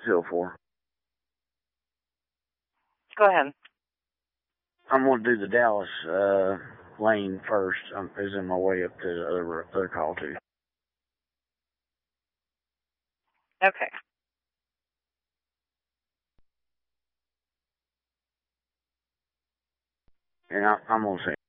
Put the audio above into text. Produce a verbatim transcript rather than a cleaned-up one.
Hill four. Go ahead. I'm going to do the Dallas uh, lane first. I'm is in my way up to the other, other call too. Okay. And I, I'm going to say